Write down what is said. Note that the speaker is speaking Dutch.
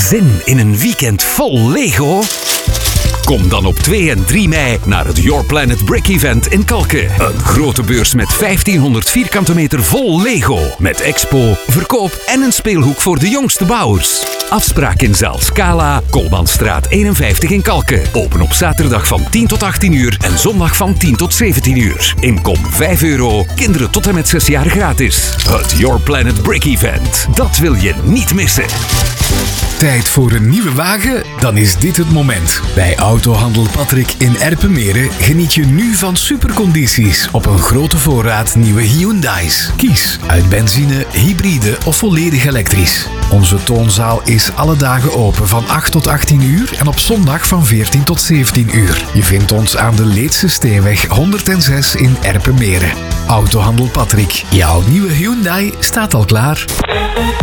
Zin in een weekend vol Lego? Kom dan op 2 en 3 mei naar het Your Planet Brick Event in Kalke. Een grote beurs met 1500 vierkante meter vol Lego. Met expo, verkoop en een speelhoek voor de jongste bouwers. Afspraak in zaal Scala, Kolmanstraat 51 in Kalke. Open op zaterdag van 10 tot 18 uur en zondag van 10 tot 17 uur. Inkom €5. Kinderen tot en met 6 jaar gratis. Het Your Planet Brick Event. Dat wil je niet missen. Tijd voor een nieuwe wagen? Dan is dit het moment. Bij Autohandel Patrick in Erpenmeren geniet je nu van supercondities op een grote voorraad nieuwe Hyundai's. Kies uit benzine, hybride of volledig elektrisch. Onze toonzaal is alle dagen open van 8 tot 18 uur en op zondag van 14 tot 17 uur. Je vindt ons aan de Leedse Steenweg 106 in Erpenmeren. Autohandel Patrick. Jouw nieuwe Hyundai staat al klaar.